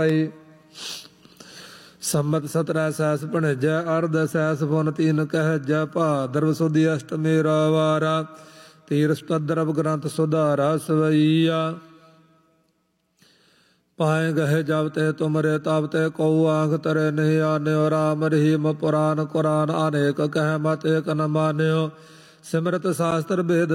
ਸੰਮਤ 17 cess ਭਣਜੈ ਅਰਧ cess ਪੁਨ ਤੀਨ ਕਹਿਜੈ ਭਾਦਰਵ ਸੁਦੀ ਅਸ਼ਟਮੀ ਰਵਾਰਾ ਤੀਰਥ ਪਦਰਵ ਗ੍ਰੰਥ ਸੁਧਾਰਾ ਸਵਈਆ ਪਾਏ ਗਏ ਜਬ ਤੇ ਤੁਮਰੇ ਤਬ ਤੇ ਕਉ ਆਂਖ ਤਰੇ ਨਹੀਂ ਆਨਿਓ ਰਾਮ ਰਹੀਮ ਪੁਰਾਨ ਕੁਰਾਨ ਅਨੇਕ ਕਹਿ ਮਤ ਏਕ ਨ ਮਾਨਿਓ ਸਿਮਰਤ ਸ਼ਾਸਤਰ ਭੇਦ